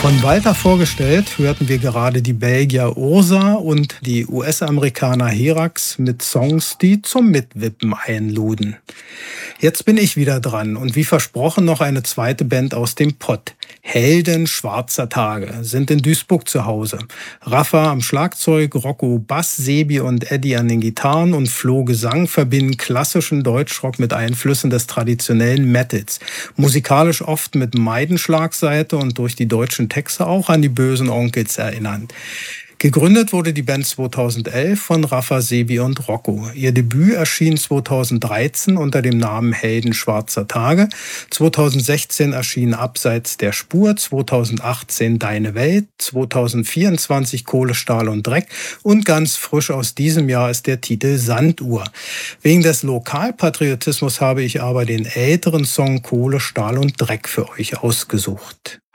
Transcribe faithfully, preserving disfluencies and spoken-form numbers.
Von Walter vorgestellt hörten wir gerade die Belgier Ursa und die U S-Amerikaner Herax mit Songs, die zum Mitwippen einluden. Jetzt bin ich wieder dran und wie versprochen noch eine zweite Band aus dem Pott. Helden schwarzer Tage sind in Duisburg zu Hause. Rafa am Schlagzeug, Rocco Bass, Sebi und Eddie an den Gitarren und Flo Gesang verbinden klassischen Deutschrock mit Einflüssen des traditionellen Metals. Musikalisch oft mit Meidenschlagseite und durch die deutschen Texte auch an die bösen Onkels erinnernd. Gegründet wurde die Band zweitausendelf von Rafa, Sebi und Rocco. Ihr Debüt erschien zweitausenddreizehn unter dem Namen Helden schwarzer Tage. zweitausendsechzehn erschien Abseits der Spur, zweitausendachtzehn Deine Welt, zweitausendvierundzwanzig Kohle, Stahl und Dreck und ganz frisch aus diesem Jahr ist der Titel Sanduhr. Wegen des Lokalpatriotismus habe ich aber den älteren Song Kohle, Stahl und Dreck für euch ausgesucht.